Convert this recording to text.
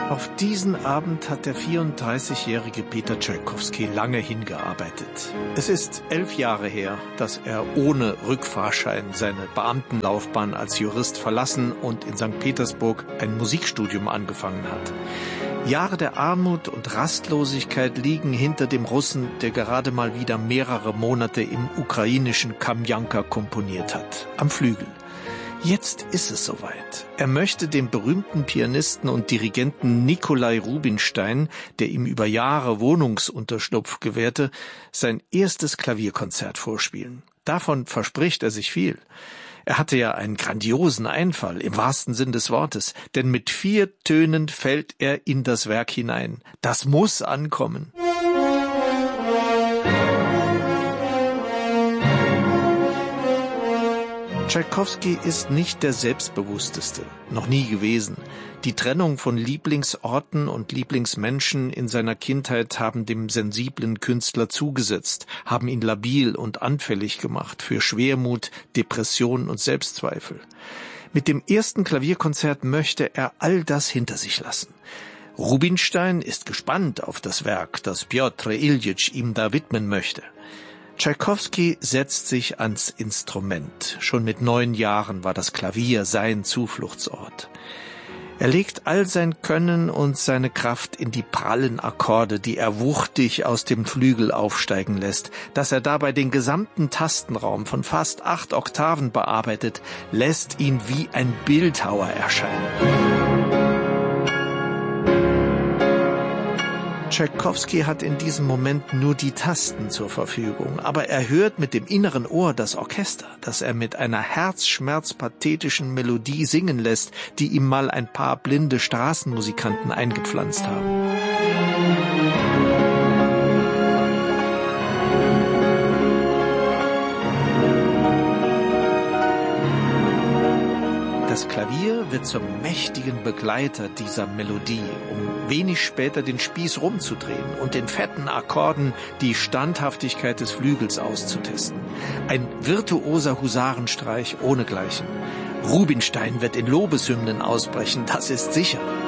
Auf diesen Abend hat der 34-jährige Peter Tschaikowski lange hingearbeitet. Es ist 11 Jahre her, dass er ohne Rückfahrschein seine Beamtenlaufbahn als Jurist verlassen und in St. Petersburg ein Musikstudium angefangen hat. Jahre der Armut und Rastlosigkeit liegen hinter dem Russen, der gerade mal wieder mehrere Monate im ukrainischen Kamjanka komponiert hat, am Flügel. Jetzt ist es soweit. Er möchte dem berühmten Pianisten und Dirigenten Nikolai Rubinstein, der ihm über Jahre Wohnungsunterschlupf gewährte, sein erstes Klavierkonzert vorspielen. Davon verspricht er sich viel. Er hatte ja einen grandiosen Einfall, im wahrsten Sinn des Wortes, denn mit 4 Tönen fällt er in das Werk hinein. Das muss ankommen. Tschaikowski ist nicht der Selbstbewussteste, noch nie gewesen. Die Trennung von Lieblingsorten und Lieblingsmenschen in seiner Kindheit haben dem sensiblen Künstler zugesetzt, haben ihn labil und anfällig gemacht für Schwermut, Depression und Selbstzweifel. Mit dem ersten Klavierkonzert möchte er all das hinter sich lassen. Rubinstein ist gespannt auf das Werk, das Pjotr Iljitsch ihm da widmen möchte. Tschaikowski setzt sich ans Instrument. Schon mit 9 Jahren war das Klavier sein Zufluchtsort. Er legt all sein Können und seine Kraft in die prallen Akkorde, die er wuchtig aus dem Flügel aufsteigen lässt. Dass er dabei den gesamten Tastenraum von fast 8 Oktaven bearbeitet, lässt ihn wie ein Bildhauer erscheinen. Tschaikowski hat in diesem Moment nur die Tasten zur Verfügung, aber er hört mit dem inneren Ohr das Orchester, das er mit einer herzschmerzpathetischen Melodie singen lässt, die ihm mal ein paar blinde Straßenmusikanten eingepflanzt haben. Das Klavier wird zum mächtigen Begleiter dieser Melodie, um wenig später den Spieß rumzudrehen und den fetten Akkorden die Standhaftigkeit des Flügels auszutesten. Ein virtuoser Husarenstreich ohnegleichen. Rubinstein wird in Lobeshymnen ausbrechen, das ist sicher.